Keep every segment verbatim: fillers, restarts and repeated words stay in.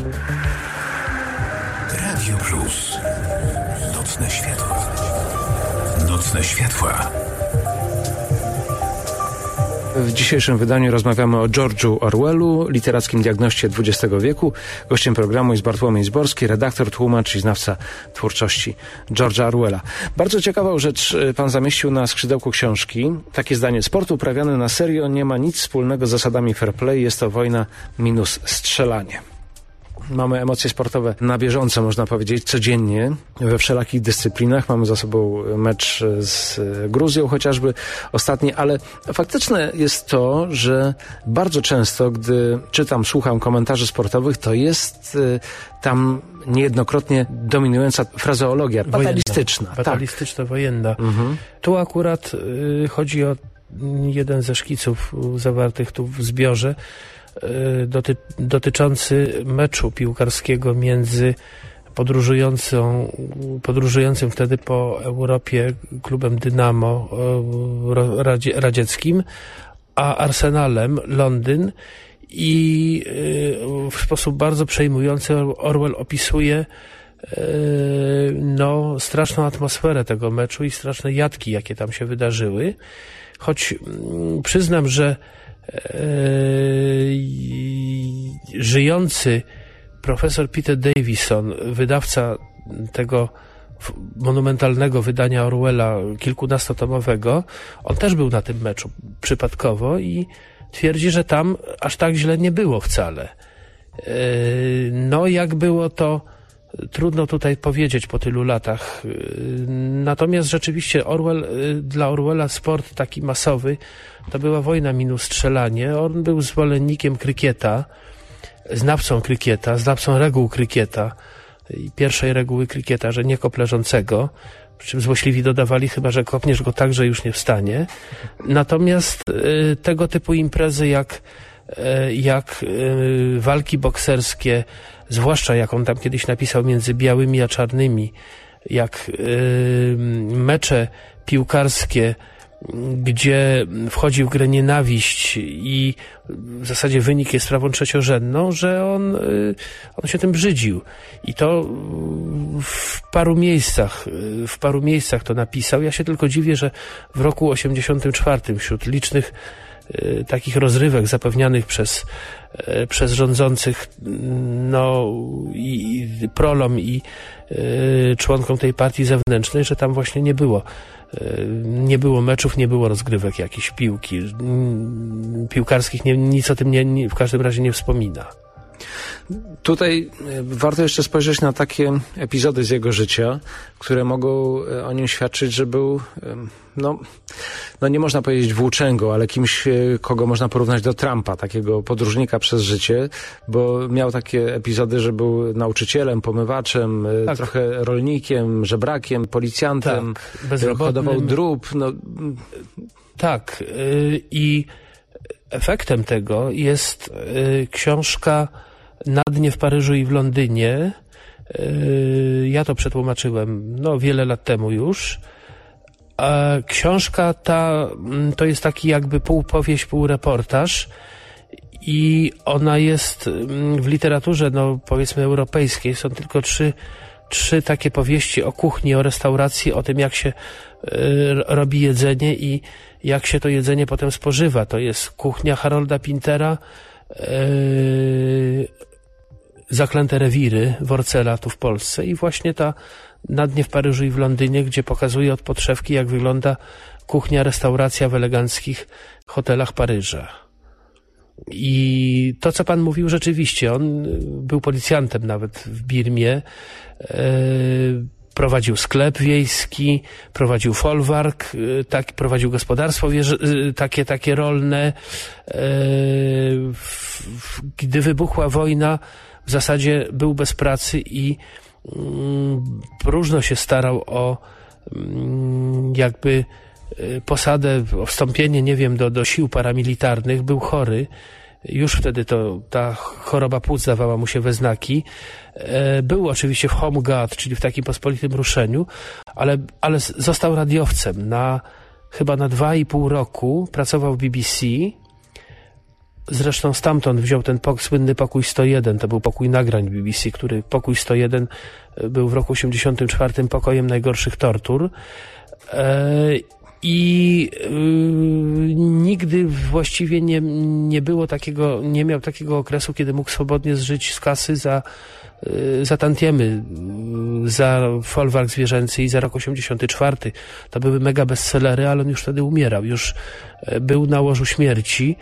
Radio Plus. Nocne światła. Nocne światła. W dzisiejszym wydaniu rozmawiamy o George'u Orwellu, literackim diagnoście dwudziestego wieku. Gościem programu jest Bartłomiej Zborski, redaktor, tłumacz i znawca twórczości George'a Orwella. Bardzo ciekawą rzecz pan zamieścił na skrzydełku książki. Takie zdanie: sport uprawiany na serio nie ma nic wspólnego z zasadami fair play. Jest to wojna minus strzelanie. Mamy emocje sportowe na bieżąco, można powiedzieć, codziennie, we wszelakich dyscyplinach. Mamy za sobą mecz z Gruzją chociażby ostatni, ale faktyczne jest to, że bardzo często, gdy czytam, słucham komentarzy sportowych, to jest y, tam niejednokrotnie dominująca frazeologia fatalistyczna. Wojenna, fatalistyczna, tak. wojenna. Mhm. Tu akurat y, chodzi o jeden ze szkiców zawartych tu w zbiorze, Doty, dotyczący meczu piłkarskiego między podróżującą, podróżującym wtedy po Europie klubem Dynamo radzie, radzieckim, a Arsenalem Londyn, i w sposób bardzo przejmujący Orwell opisuje no, straszną atmosferę tego meczu i straszne jatki, jakie tam się wydarzyły. Choć przyznam, że żyjący profesor Peter Davison, wydawca tego monumentalnego wydania Orwella, kilkunastotomowego, on też był na tym meczu przypadkowo i twierdzi, że tam aż tak źle nie było wcale. No, jak było, to trudno tutaj powiedzieć po tylu latach. Natomiast rzeczywiście Orwell, dla Orwella sport taki masowy to była wojna minus strzelanie. On był zwolennikiem krykieta, znawcą krykieta, znawcą reguł krykieta i pierwszej reguły krykieta, że nie kop leżącego, przy czym złośliwi dodawali, chyba że kopniesz go tak, że już nie wstanie. Natomiast y, tego typu imprezy jak, y, jak y, walki bokserskie, zwłaszcza jak on tam kiedyś napisał, między białymi a czarnymi, jak y, mecze piłkarskie, gdzie wchodzi w grę nienawiść i w zasadzie wynik jest sprawą trzeciorzędną, że on, on się tym brzydził. I to w paru miejscach, w paru miejscach to napisał. Ja się tylko dziwię, że w roku osiemdziesiątym czwartym wśród licznych takich rozrywek zapewnianych przez, przez rządzących, no, i, i prolom i y, członkom tej partii zewnętrznej, że tam właśnie nie było nie było meczów, nie było rozgrywek jakichś piłki piłkarskich, nie, nic o tym nie, nie, w każdym razie nie wspomina. Tutaj warto jeszcze spojrzeć na takie epizody z jego życia, które mogą o nim świadczyć, że był, no, no nie można powiedzieć włóczęgą, ale kimś, kogo można porównać do Trumpa, takiego podróżnika przez życie, bo miał takie epizody, że był nauczycielem, pomywaczem, tak, trochę rolnikiem, żebrakiem, policjantem, tak, hodował drób. No. Tak, yy, i efektem tego jest yy, książka Na dnie w Paryżu i w Londynie. Ja to przetłumaczyłem no wiele lat temu już. A książka ta to jest taki jakby półpowieść, półreportaż i ona jest w literaturze, no powiedzmy europejskiej, są tylko trzy, trzy takie powieści o kuchni, o restauracji, o tym, jak się robi jedzenie i jak się to jedzenie potem spożywa. To jest Kuchnia Harolda Pintera, Yy, Zaklęte rewiry Worcela tu w Polsce i właśnie ta Na dnie w Paryżu i w Londynie, gdzie pokazuje od podszewki, jak wygląda kuchnia, restauracja w eleganckich hotelach Paryża. I to, co pan mówił, rzeczywiście, on był policjantem nawet w Birmie, yy, prowadził sklep wiejski, prowadził folwark, tak, prowadził gospodarstwo wieży, takie, takie rolne. Gdy wybuchła wojna, w zasadzie był bez pracy i próżno się starał o jakby posadę, o wstąpienie, nie wiem, do, do sił paramilitarnych. Był chory. Już wtedy to ta choroba płuc dawała mu się we znaki. Był oczywiście w Home Guard, czyli w takim pospolitym ruszeniu, ale, ale został radiowcem. Na, chyba na dwa i pół roku pracował w B B C. Zresztą stamtąd wziął ten pok- słynny Pokój sto jeden, to był pokój nagrań B B C, który Pokój sto jeden był w roku osiemdziesiątym czwartym pokojem najgorszych tortur. E, I y, nigdy właściwie nie, nie było takiego, nie miał takiego okresu, kiedy mógł swobodnie zżyć z kasy za, y, za tantiemy, y, za folwark zwierzęcy i za rok osiemdziesiąty czwarty. To były mega bestsellery, ale on już wtedy umierał, już y, był na łożu śmierci.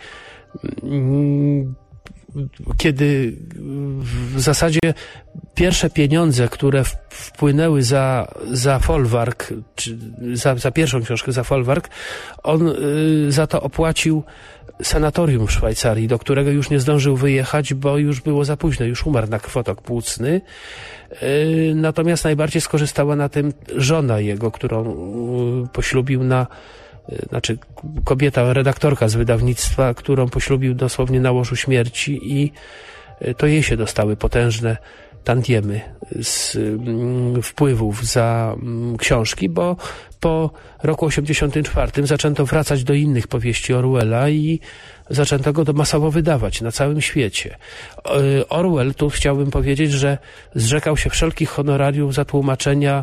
Y, kiedy w zasadzie pierwsze pieniądze, które wpłynęły za, za folwark, czy za, za pierwszą książkę za folwark, on y, za to opłacił sanatorium w Szwajcarii, do którego już nie zdążył wyjechać, bo już było za późno, już umarł na krwotok płucny. Y, natomiast najbardziej skorzystała na tym żona jego, którą y, poślubił na znaczy kobieta, redaktorka z wydawnictwa, którą poślubił dosłownie na łożu śmierci i to jej się dostały potężne tantiemy z wpływów za książki, bo po roku osiemdziesiątym czwartym zaczęto wracać do innych powieści Orwella i zaczęto go masowo wydawać na całym świecie. Orwell, tu chciałbym powiedzieć, że zrzekał się wszelkich honorariów za tłumaczenia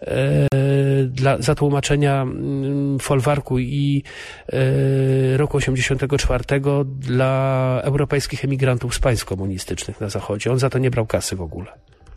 dla zatłumaczenia folwarku i e, roku osiemdziesiątego czwartego dla europejskich emigrantów z państw komunistycznych na Zachodzie. On za to nie brał kasy w ogóle.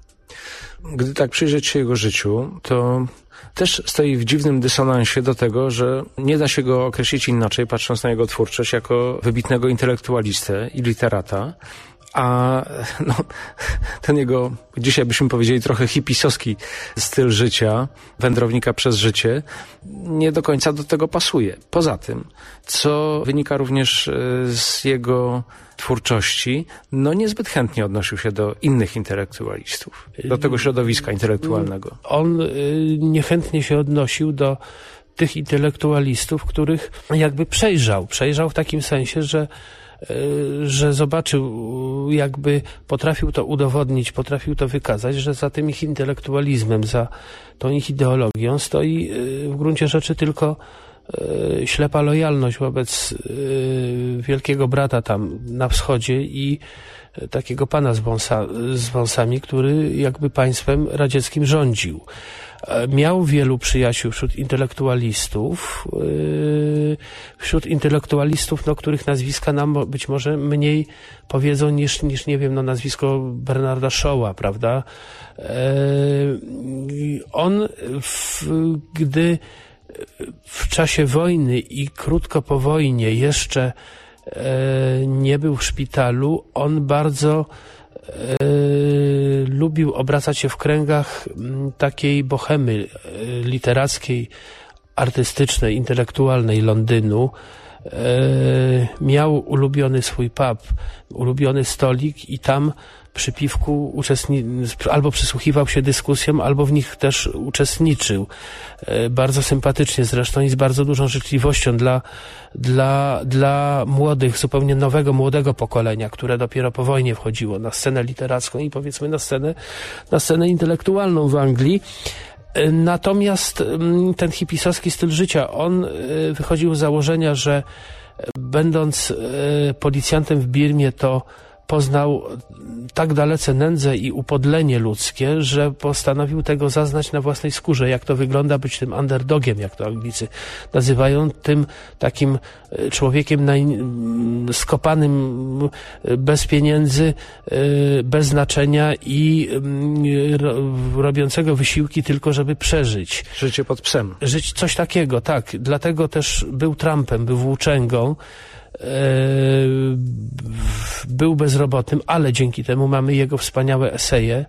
Gdy tak przyjrzeć się jego życiu, to też stoi w dziwnym dysonansie do tego, że nie da się go określić inaczej, patrząc na jego twórczość, jako wybitnego intelektualistę i literata. A no, ten jego, dzisiaj byśmy powiedzieli, trochę hipisowski styl życia, wędrownika przez życie, nie do końca do tego pasuje. Poza tym, co wynika również z jego twórczości, no niezbyt chętnie odnosił się do innych intelektualistów, do tego środowiska intelektualnego. On niechętnie się odnosił do tych intelektualistów, których jakby przejrzał. Przejrzał w takim sensie, że że zobaczył, jakby potrafił to udowodnić, potrafił to wykazać, że za tym ich intelektualizmem, za tą ich ideologią stoi w gruncie rzeczy tylko ślepa lojalność wobec wielkiego brata tam na wschodzie i takiego pana z, wąsa, z wąsami, który jakby państwem radzieckim rządził. Miał wielu przyjaciół wśród intelektualistów, wśród intelektualistów, no, których nazwiska nam być może mniej powiedzą niż, niż nie wiem, no, nazwisko Bernarda Shaw'a, prawda? On, w, gdy w czasie wojny i krótko po wojnie jeszcze nie był w szpitalu, on bardzo lubił obracać się w kręgach takiej bohemy literackiej, artystycznej, intelektualnej Londynu. Miał ulubiony swój pub, ulubiony stolik i tam przy piwku uczestni- albo przysłuchiwał się dyskusjom, albo w nich też uczestniczył. Bardzo sympatycznie zresztą i z bardzo dużą życzliwością dla, dla, dla młodych, zupełnie nowego, młodego pokolenia, które dopiero po wojnie wchodziło na scenę literacką i powiedzmy na scenę, na scenę intelektualną w Anglii. Natomiast ten hipisowski styl życia, on wychodził z założenia, że będąc policjantem w Birmie, to poznał tak dalece nędzę i upodlenie ludzkie, że postanowił tego zaznać na własnej skórze, jak to wygląda być tym underdogiem, jak to Anglicy nazywają, tym takim człowiekiem naj... skopanym, bez pieniędzy, bez znaczenia i robiącego wysiłki tylko, żeby przeżyć. Życie pod psem. Żyć, coś takiego, tak. Dlatego też był Trumpem, był włóczęgą, był bezrobotnym, ale dzięki temu mamy jego wspaniałe eseje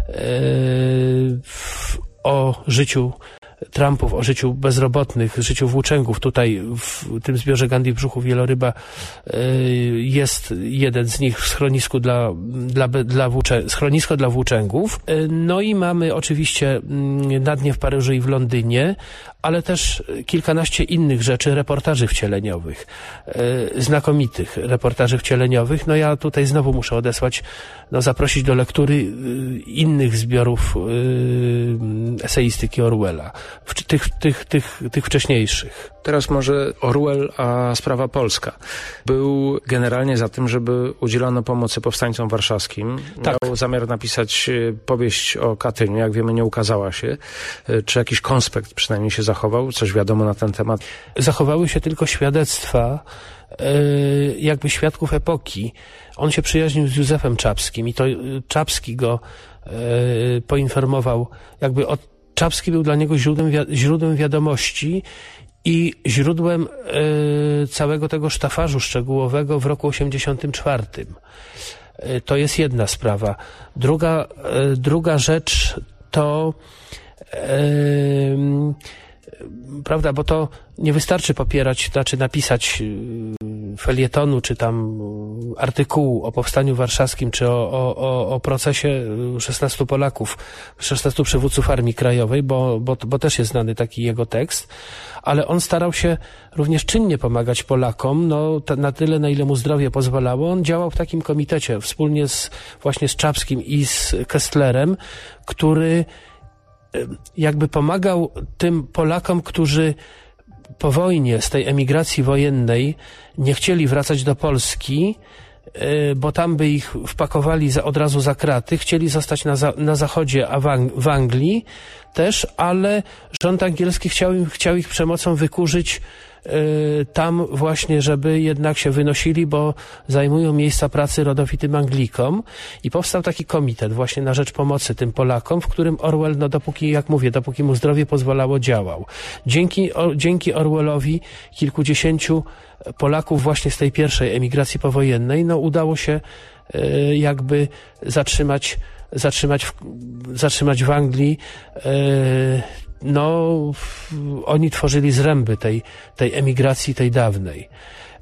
o życiu Trumpów, o życiu bezrobotnych, życiu włóczęgów. Tutaj w tym zbiorze Gandhi w brzuchu wieloryba jest jeden z nich w schronisku dla, dla, dla włóczę, schronisko dla włóczęgów. No i mamy oczywiście na dnie w Paryżu i w Londynie, ale też kilkanaście innych rzeczy, reportaży wcieleniowych, znakomitych reportaży wcieleniowych. No ja tutaj znowu muszę odesłać, no zaprosić do lektury innych zbiorów eseistyki Orwella. tych, tych, tych, tych wcześniejszych. Teraz może Orwell, a sprawa polska. Był generalnie za tym, żeby udzielono pomocy powstańcom warszawskim. Tak. Miał zamiar napisać powieść o Katyniu. Jak wiemy, nie ukazała się. Czy jakiś konspekt przynajmniej się zachował? Coś wiadomo na ten temat? Zachowały się tylko świadectwa jakby świadków epoki. On się przyjaźnił z Józefem Czapskim i to Czapski go poinformował, jakby od, Czapski był dla niego źródłem, źródłem wiadomości i źródłem całego tego sztafażu szczegółowego w roku osiemdziesiątym czwartym. To jest jedna sprawa. Druga, druga rzecz to prawda, bo to nie wystarczy popierać, znaczy napisać felietonu, czy tam artykułu o powstaniu warszawskim, czy o, o, o procesie szesnastu Polaków, szesnastu przywódców Armii Krajowej, bo, bo, bo też jest znany taki jego tekst, ale on starał się również czynnie pomagać Polakom, no na tyle, na ile mu zdrowie pozwalało. On działał w takim komitecie wspólnie z, właśnie z Czapskim i z Kestlerem, który jakby pomagał tym Polakom, którzy po wojnie, z tej emigracji wojennej nie chcieli wracać do Polski, bo tam by ich wpakowali za, od razu za kraty, chcieli zostać na, za, na zachodzie, a w, Ang- w Anglii też, ale rząd angielski chciał, im, chciał ich przemocą wykurzyć y, tam właśnie, żeby jednak się wynosili, bo zajmują miejsca pracy rodowitym Anglikom i powstał taki komitet właśnie na rzecz pomocy tym Polakom, w którym Orwell, no dopóki, jak mówię, dopóki mu zdrowie pozwalało, działał. Dzięki, o, dzięki Orwellowi kilkudziesięciu Polaków właśnie z tej pierwszej emigracji powojennej, no udało się y, jakby zatrzymać, zatrzymać, w, zatrzymać w Anglii. Y, no, w, oni tworzyli zręby tej, tej emigracji, tej dawnej. Y,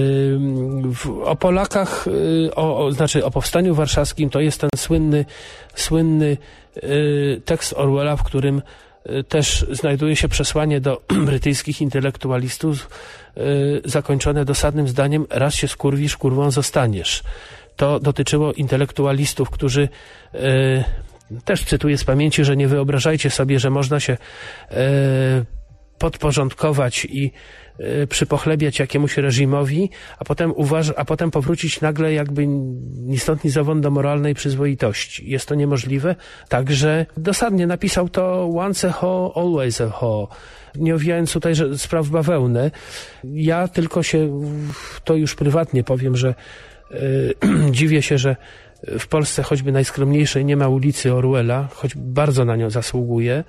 w, o Polakach, y, o, o, znaczy o powstaniu warszawskim, to jest ten słynny, słynny y, tekst Orwella, w którym też znajduje się przesłanie do brytyjskich intelektualistów yy, zakończone dosadnym zdaniem: raz się skurwisz, kurwą zostaniesz. To dotyczyło intelektualistów, którzy yy, też cytuję z pamięci, że nie wyobrażajcie sobie, że można się yy, podporządkować i y, przypochlebiać jakiemuś reżimowi, a potem uważ- a potem powrócić nagle jakby ni stąd, ni zowąd do moralnej przyzwoitości. Jest to niemożliwe. Także dosadnie napisał to once a ho, always a ho. Nie owijając tutaj że spraw w bawełnę. Ja tylko się, to już prywatnie powiem, że y, dziwię się, że w Polsce choćby najskromniejszej nie ma ulicy Orwella, choć bardzo na nią zasługuje.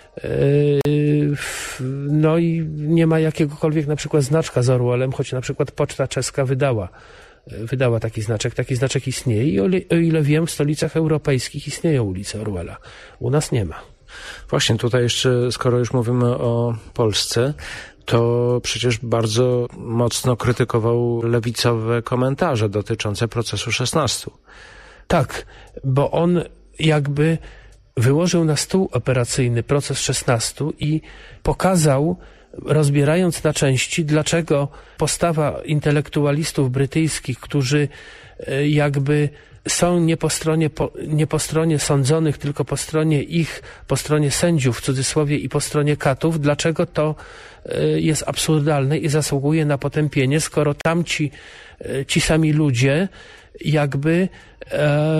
No i nie ma jakiegokolwiek na przykład znaczka z Orwellem, choć na przykład Poczta Czeska wydała, wydała taki znaczek. Taki znaczek istnieje i o, o ile wiem, w stolicach europejskich istnieją ulice Orwella. U nas nie ma. Właśnie tutaj jeszcze, skoro już mówimy o Polsce, to przecież bardzo mocno krytykował lewicowe komentarze dotyczące procesu szesnastu. Tak, bo on jakby wyłożył na stół operacyjny proces szesnastu i pokazał, rozbierając na części, dlaczego postawa intelektualistów brytyjskich, którzy jakby są nie po stronie, po, nie po stronie sądzonych, tylko po stronie ich, po stronie sędziów w cudzysłowie i po stronie katów, dlaczego to jest absurdalne i zasługuje na potępienie, skoro tamci, ci sami ludzie jakby e,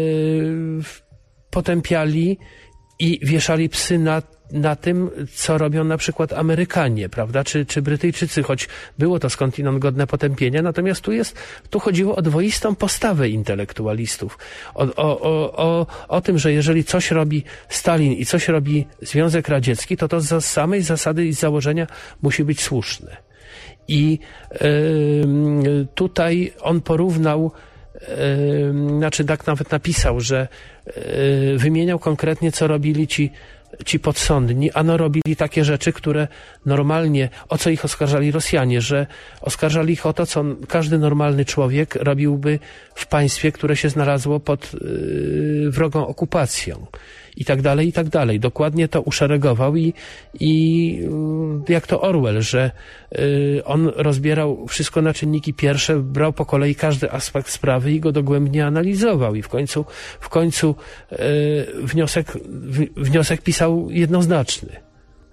potępiali i wieszali psy na, na tym, co robią na przykład Amerykanie, prawda, czy, czy Brytyjczycy, choć było to skądinąd godne potępienia, natomiast tu jest, tu chodziło o dwoistą postawę intelektualistów. O, o, o, o, o tym, że jeżeli coś robi Stalin i coś robi Związek Radziecki, to to z samej zasady i założenia musi być słuszne. I yy, tutaj on porównał, Yy, znaczy tak nawet napisał, że yy, wymieniał konkretnie, co robili ci, ci podsądni. Ano robili takie rzeczy, które normalnie, o co ich oskarżali Rosjanie, że oskarżali ich o to, co każdy normalny człowiek robiłby w państwie, które się znalazło pod yy, wrogą okupacją. I tak dalej, i tak dalej. Dokładnie to uszeregował i, i jak to Orwell, że y, on rozbierał wszystko na czynniki pierwsze, brał po kolei każdy aspekt sprawy i go dogłębnie analizował i w końcu, w końcu y, wniosek, w, wniosek pisał jednoznaczny.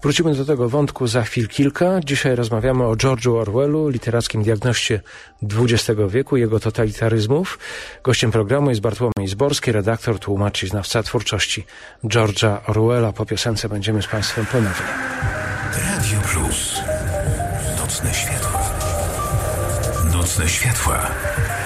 Wrócimy do tego wątku za chwil kilka. Dzisiaj rozmawiamy o George'u Orwellu, literackim diagnoście dwudziestego wieku, jego totalitaryzmów. Gościem programu jest Bartłomiej Zborski, redaktor, tłumacz i znawca twórczości George'a Orwella. Po piosence będziemy z Państwem ponownie. Radio Plus. Nocne światła. Nocne światła.